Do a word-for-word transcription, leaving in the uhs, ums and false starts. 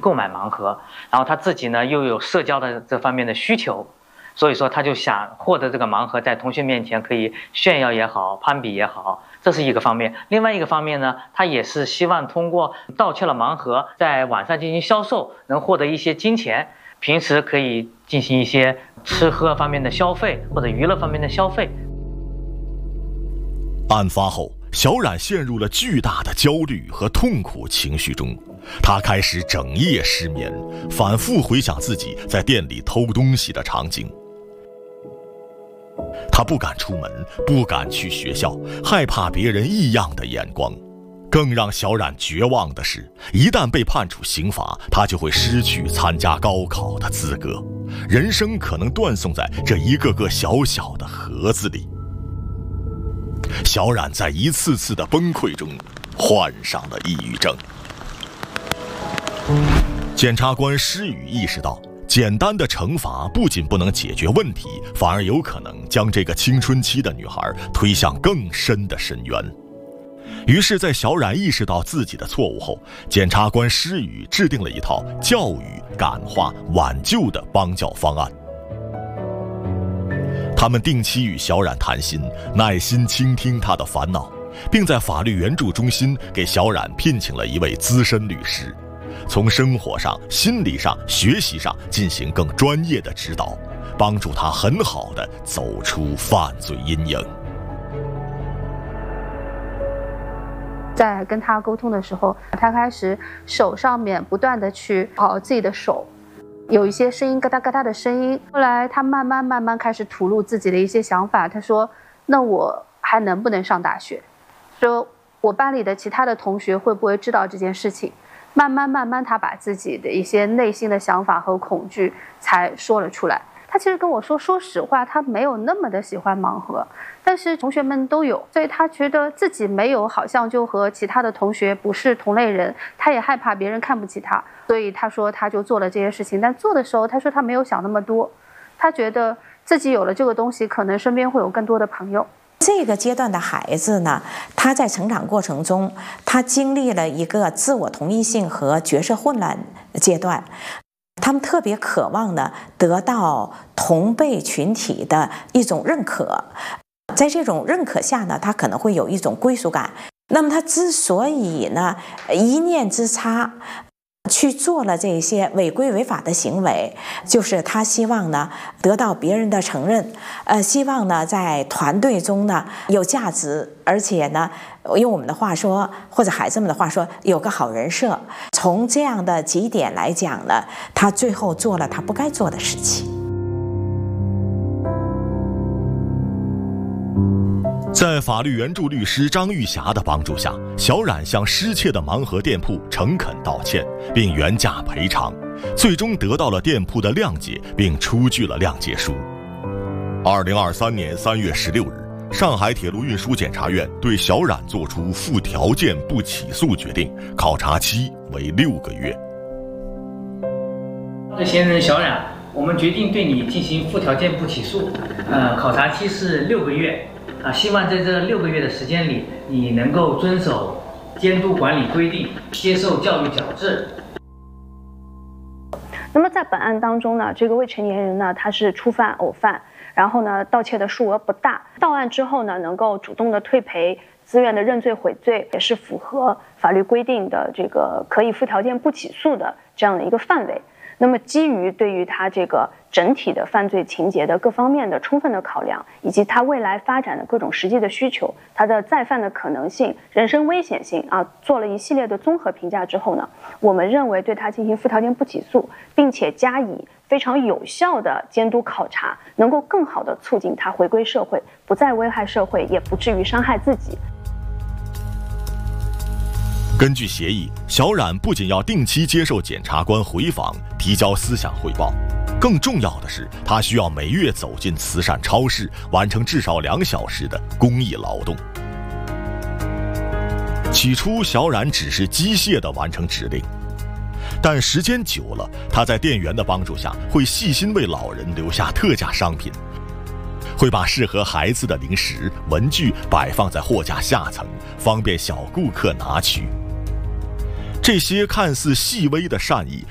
购买盲盒，然后他自己呢又有社交的这方面的需求，所以说他就想获得这个盲盒，在同学面前可以炫耀也好，攀比也好，这是一个方面。另外一个方面呢，他也是希望通过盗窃了盲盒，在网上进行销售，能获得一些金钱，平时可以进行一些吃喝方面的消费或者娱乐方面的消费。 案发后，小冉陷入了巨大的焦虑和痛苦情绪中，他开始整夜失眠，反复回想自己在店里偷东西的场景。他不敢出门，不敢去学校，害怕别人异样的眼光。更让小冉绝望的是，一旦被判处刑罚，他就会失去参加高考的资格，人生可能断送在这一个个小小的盒子里。小冉在一次次的崩溃中患上了抑郁症。检察官施宇意识到，简单的惩罚不仅不能解决问题，反而有可能将这个青春期的女孩推向更深的深渊。于是在小冉意识到自己的错误后，检察官施宇制定了一套教育、感化、挽救的帮教方案。他们定期与小冉谈心，耐心倾听她的烦恼，并在法律援助中心给小冉聘请了一位资深律师，从生活上、心理上、学习上进行更专业的指导，帮助她很好地走出犯罪阴影。 在跟他沟通的时候，他开始手上面不断的去跑自己的手，有一些声音咯哒咯哒的声音。后来他慢慢慢慢开始吐露自己的一些想法，他说那我还能不能上大学，说我班里的其他的同学会不会知道这件事情。慢慢慢慢他把自己的一些内心的想法和恐惧才说了出来。他其实跟我说，说实话他没有那么的喜欢盲盒，但是同学们都有，所以他觉得自己没有，好像就和其他的同学不是同类人，他也害怕别人看不起他，所以他说他就做了这些事情。但做的时候他说他没有想那么多，他觉得自己有了这个东西，可能身边会有更多的朋友。 这个阶段的孩子呢，他在成长过程中，他经历了一个自我同一性和角色混乱阶段，他们特别渴望呢得到同辈群体的一种认可，在这种认可下呢，他可能会有一种归属感。那么他之所以呢一念之差去做了这些违规违法的行为，就是他希望呢得到别人的承认，呃，希望呢在团队中呢有价值，而且呢用我们的话说，或者孩子们的话说，有个好人设。从这样的几点来讲呢，他最后做了他不该做的事情。 在法律援助律师张玉霞的帮助下，小冉向失窃的盲盒店铺诚恳道歉，并原价赔偿，最终得到了店铺的谅解，并出具了谅解书。二零二三年三月十六日，上海铁路运输检察院对小冉作出附条件不起诉决定，考察期为六个月。 嫌疑人小冉，我们决定对你进行附条件不起诉，呃，考察期是六个月。啊，希望在这六个月的时间里，你能够遵守监督管理规定，接受教育矫正。 那么在本案当中呢，这个未成年人呢，他是初犯偶犯，然后呢，盗窃的数额不大，到案之后呢，能够主动的退赔，自愿的认罪悔罪，也是符合法律规定的这个可以附条件不起诉的这样的一个范围。那么基于对于他这个整体的犯罪情节的各方面的充分的考量，以及他未来发展的各种实际的需求，他的再犯的可能性、人身危险性啊，做了一系列的综合评价之后呢，我们认为对他进行附条件不起诉，并且加以非常有效的监督考察，能够更好的促进他回归社会，不再危害社会，也不至于伤害自己。 根据协议，小冉不仅要定期接受检察官回访，提交思想汇报，更重要的是，他需要每月走进慈善超市，完成至少两小时的公益劳动。起初，小冉只是机械地完成指令，但时间久了，他在店员的帮助下，会细心为老人留下特价商品，会把适合孩子的零食、文具摆放在货架下层，方便小顾客拿取。这些看似细微的善意，